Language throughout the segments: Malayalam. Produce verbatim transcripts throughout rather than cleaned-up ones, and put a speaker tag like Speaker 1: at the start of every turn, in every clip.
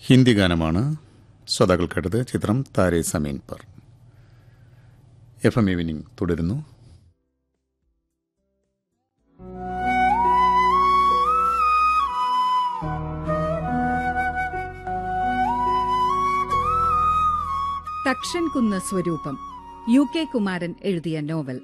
Speaker 1: ഹിന്ദി ഗാനമാണ് ശ്രോതാക്കൾ കേട്ടത്. ചിത്രം താരേ സമീൻ പർ. എഫ് എം ഈവനിംഗ് തുടരുന്നു.
Speaker 2: തക്ഷൻ കുന്ന് സ്വരൂപം, യു കെ കുമാരൻ എഴുതിയ നോവൽ.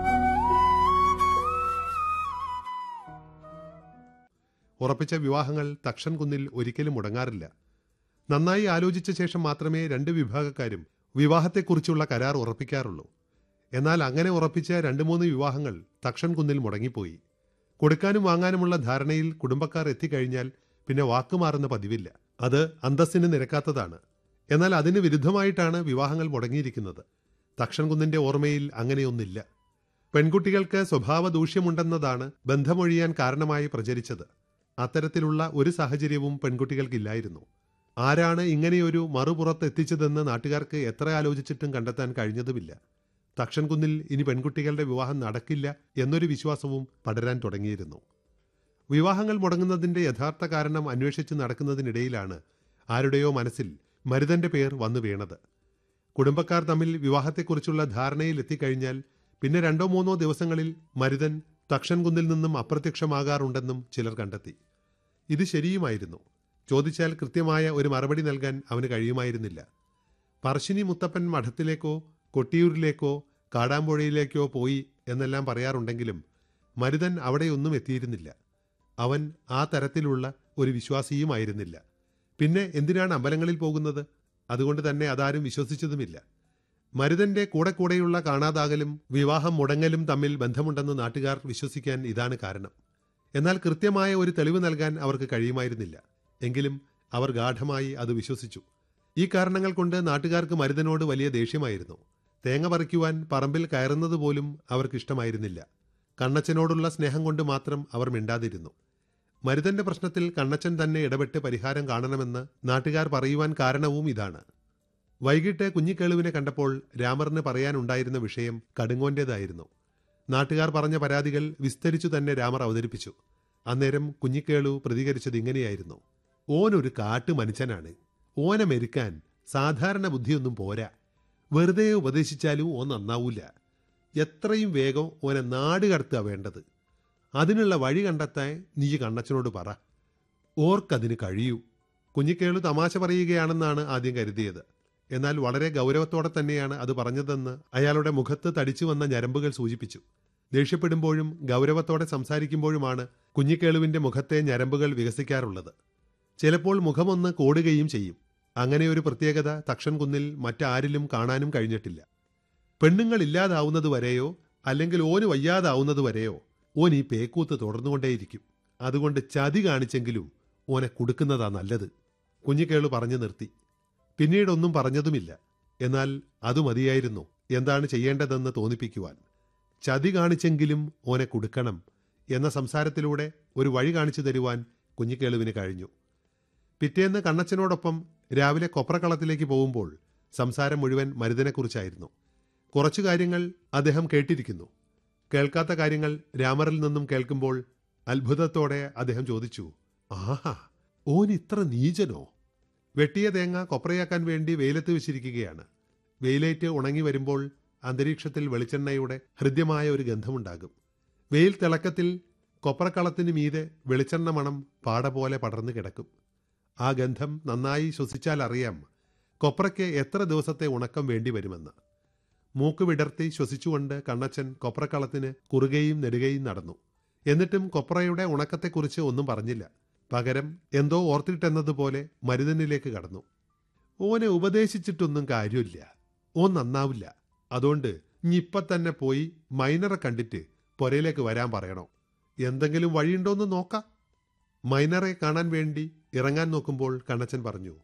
Speaker 3: ഉറപ്പിച്ച വിവാഹങ്ങൾ തക്ഷൻ കുന്നിൽ ഒരിക്കലും മുടങ്ങാറില്ല. നന്നായി ആലോചിച്ച ശേഷം മാത്രമേ രണ്ട് വിഭാഗക്കാരും വിവാഹത്തെക്കുറിച്ചുള്ള കരാർ ഉറപ്പിക്കാറുള്ളൂ. എന്നാൽ അങ്ങനെ ഉറപ്പിച്ച രണ്ട് മൂന്ന് വിവാഹങ്ങൾ തക്ഷൻ കുന്നിൽ മുടങ്ങിപ്പോയി. കൊടുക്കാനും വാങ്ങാനുമുള്ള ധാരണയിൽ കുടുംബക്കാർ എത്തിക്കഴിഞ്ഞാൽ പിന്നെ വാക്കുമാറുന്ന പതിവില്ല. അത് അന്തസ്സിന് നിരക്കാത്തതാണ്. എന്നാൽ അതിന് വിരുദ്ധമായിട്ടാണ് വിവാഹങ്ങൾ മുടങ്ങിയിരിക്കുന്നത്. തക്ഷൻ കുന്നിന്റെ ഓർമ്മയിൽ അങ്ങനെയൊന്നില്ല. പെൺകുട്ടികൾക്ക് സ്വഭാവ ദൂഷ്യമുണ്ടെന്നതാണ് ബന്ധമൊഴിയാൻ കാരണമായി പ്രചരിച്ചത്. അത്തരത്തിലുള്ള ഒരു സാഹചര്യവും പെൺകുട്ടികൾക്കില്ലായിരുന്നു. ആരാണ് ഇങ്ങനെയൊരു മറുപുറത്ത് എത്തിച്ചതെന്ന് നാട്ടുകാർക്ക് എത്ര ആലോചിച്ചിട്ടും കണ്ടെത്താൻ കഴിഞ്ഞതുമില്ല. തക്ഷൻ കുന്നിൽ ഇനി പെൺകുട്ടികളുടെ വിവാഹം നടക്കില്ല എന്നൊരു വിശ്വാസവും പടരാൻ തുടങ്ങിയിരുന്നു. വിവാഹങ്ങൾ മുടങ്ങുന്നതിന്റെ യഥാർത്ഥ കാരണം അന്വേഷിച്ച് നടക്കുന്നതിനിടയിലാണ് ആരുടെയോ മനസ്സിൽ മരുതന്റെ പേർ വന്നു വീണത്. കുടുംബക്കാർ തമ്മിൽ വിവാഹത്തെക്കുറിച്ചുള്ള ധാരണയിൽ എത്തിക്കഴിഞ്ഞാൽ പിന്നെ രണ്ടോ മൂന്നോ ദിവസങ്ങളിൽ മരുതൻ തക്ഷൻ കുന്നിൽ നിന്നും അപ്രത്യക്ഷമാകാറുണ്ടെന്നും ചിലർ കണ്ടെത്തി. ഇത് ശരിയുമായിരുന്നു. ചോദിച്ചാൽ കൃത്യമായ ഒരു മറുപടി നൽകാൻ അവന് കഴിയുമായിരുന്നില്ല. പറശ്ശിനി മുത്തപ്പൻ മഠത്തിലേക്കോ കൊട്ടിയൂരിലേക്കോ കാടാമ്പുഴയിലേക്കോ പോയി എന്നെല്ലാം പറയാറുണ്ടെങ്കിലും മരുതൻ അവിടെയൊന്നും എത്തിയിരുന്നില്ല. അവൻ ആ തരത്തിലുള്ള ഒരു വിശ്വാസിയുമായിരുന്നില്ല. പിന്നെ എന്തിനാണ് അമ്പലങ്ങളിൽ പോകുന്നത്? അതുകൊണ്ട് തന്നെ അതാരും വിശ്വസിച്ചതുമില്ല. മരുതന്റെ കൂടെ കൂടെയുള്ള കാണാതാകലും വിവാഹം മുടങ്ങലും തമ്മിൽ ബന്ധമുണ്ടെന്ന് നാട്ടുകാർ വിശ്വസിക്കാൻ ഇതാണ് കാരണം. എന്നാൽ കൃത്യമായ ഒരു തെളിവ് നൽകാൻ അവർക്ക് കഴിയുമായിരുന്നില്ല. എങ്കിലും അവർ ഗാഢമായി അത് വിശ്വസിച്ചു. ഈ കാരണങ്ങൾ കൊണ്ട് നാട്ടുകാർക്ക് മരുതനോട് വലിയ ദേഷ്യമായിരുന്നു. തേങ്ങ പറിക്കുവാൻ പറമ്പിൽ കയറുന്നത് പോലും അവർക്കിഷ്ടമായിരുന്നില്ല. കണ്ണച്ചനോടുള്ള സ്നേഹം കൊണ്ട് മാത്രം അവർ മിണ്ടാതിരുന്നു. മരുതന്റെ പ്രശ്നത്തിൽ കണ്ണച്ചൻ തന്നെ ഇടപെട്ട് പരിഹാരം കാണണമെന്ന് നാട്ടുകാർ പറയുവാൻ കാരണവും ഇതാണ്. വൈകിട്ട് കുഞ്ഞിക്കേളുവിനെ കണ്ടപ്പോൾ രാമറിന് പറയാനുണ്ടായിരുന്ന വിഷയം കടുങ്ങോന്റേതായിരുന്നു. നാട്ടുകാർ പറഞ്ഞ പരാതികൾ വിസ്തരിച്ചു തന്നെ രാമർ അവതരിപ്പിച്ചു. അന്നേരം കുഞ്ഞിക്കേളു പ്രതികരിച്ചത് ഇങ്ങനെയായിരുന്നു: ഓനൊരു കാട്ടു മനുഷ്യനാണ്. ഓനെ മെരുക്കാൻ സാധാരണ ബുദ്ധിയൊന്നും പോരാ. വെറുതെ ഉപദേശിച്ചാലും ഓൻ നന്നാവൂല. എത്രയും വേഗം ഓനെ നാട് കടത്തുക വേണ്ടത്. അതിനുള്ള വഴി കണ്ടെത്താൻ നീ കണ്ണച്ചനോട് പറ. ഓർക്കതിന് കഴിയൂ. കുഞ്ഞിക്കേളു തമാശ പറയുകയാണെന്നാണ് ആദ്യം കരുതിയത്. എന്നാൽ വളരെ ഗൗരവത്തോടെ തന്നെയാണ് അത് പറഞ്ഞതെന്ന് അയാളുടെ മുഖത്ത് തടിച്ചു വന്ന ഞരമ്പുകൾ സൂചിപ്പിച്ചു. ദേഷ്യപ്പെടുമ്പോഴും ഗൗരവത്തോടെ സംസാരിക്കുമ്പോഴുമാണ് കുഞ്ഞിക്കേളുവിന്റെ മുഖത്തെ ഞരമ്പുകൾ വികസിക്കാറുള്ളത്. ചിലപ്പോൾ മുഖമൊന്ന് കോടുകയും ചെയ്യും. അങ്ങനെ ഒരു പ്രത്യേകത തക്ഷൻ കുന്നിൽ മറ്റാരിലും കാണാനും കഴിഞ്ഞിട്ടില്ല. പെണ്ണുങ്ങൾ ഇല്ലാതാവുന്നതുവരെയോ അല്ലെങ്കിൽ ഓന് വയ്യാതാവുന്നതുവരെയോ ഓൻ ഈ പേക്കൂത്ത് തുടർന്നുകൊണ്ടേയിരിക്കും. അതുകൊണ്ട് ചതി കാണിച്ചെങ്കിലും ഓനെ കൊടുക്കുന്നതാ നല്ലത്. കുഞ്ഞിക്കേളു പറഞ്ഞു നിർത്തി. പിന്നീടൊന്നും പറഞ്ഞതുമില്ല. എന്നാൽ അതു മതിയായിരുന്നു എന്താണ് ചെയ്യേണ്ടതെന്ന് തോന്നിപ്പിക്കുവാൻ. ചതി കാണിച്ചെങ്കിലും ഓനെ കൊടുക്കണം എന്ന സംസാരത്തിലൂടെ ഒരു വഴി കാണിച്ചു തരുവാൻ കുഞ്ഞിക്കേളുവിന് കഴിഞ്ഞു. പിറ്റേന്ന് കണ്ണച്ചനോടൊപ്പം രാവിലെ കൊപ്രക്കളത്തിലേക്ക് പോകുമ്പോൾ സംസാരം മുഴുവൻ മരുതനെക്കുറിച്ചായിരുന്നു. കുറച്ചു കാര്യങ്ങൾ അദ്ദേഹം കേട്ടിരിക്കുന്നു. കേൾക്കാത്ത കാര്യങ്ങൾ രാമറിൽ നിന്നും കേൾക്കുമ്പോൾ അത്ഭുതത്തോടെ അദ്ദേഹം ചോദിച്ചു: ആഹാ, ഓൻ ഇത്ര നീചനോ? വെട്ടിയ തേങ്ങ കൊപ്രയാക്കാൻ വേണ്ടി വെയിലത്ത് വെച്ചിരിക്കുകയാണ്. വെയിലേറ്റ് ഉണങ്ങി വരുമ്പോൾ അന്തരീക്ഷത്തിൽ വെളിച്ചെണ്ണയുടെ ഹൃദ്യമായ ഒരു ഗന്ധമുണ്ടാകും. വെയിൽ തിളക്കത്തിൽ കൊപ്രക്കളത്തിന് മീതെ വെളിച്ചെണ്ണ മണം പാട പോലെ പടർന്നു കിടക്കും. ആ ഗന്ധം നന്നായി ശ്വസിച്ചാൽ അറിയാം കൊപ്രയ്ക്ക് എത്ര ദിവസത്തെ ഉണക്കം വേണ്ടി വരുമെന്ന്. മൂക്ക് വിടർത്തി ശ്വസിച്ചുകൊണ്ട് കണ്ണച്ചൻ കൊപ്രക്കളത്തിന് കുറുകയും നെടുകയും നടന്നു. എന്നിട്ടും കൊപ്രയുടെ ഉണക്കത്തെക്കുറിച്ച് ഒന്നും പറഞ്ഞില്ല. പകരം എന്തോ ഓർത്തിട്ടെന്നതുപോലെ മരുതനിലേക്ക് കടന്നു. ഓനെ ഉപദേശിച്ചിട്ടൊന്നും കാര്യമില്ല. ഓൻ നന്നാവില്ല. അതുകൊണ്ട് ഇനിയിപ്പം തന്നെ പോയി മൈനറെ കണ്ടിട്ട് പുരയിലേക്ക് വരാൻ പറയണോ? എന്തെങ്കിലും വഴിയുണ്ടോയെന്ന് നോക്കാം. മൈനറെ കാണാൻ വേണ്ടി ഇറങ്ങാൻ നോക്കുമ്പോൾ കണ്ണച്ചൻ പറഞ്ഞു: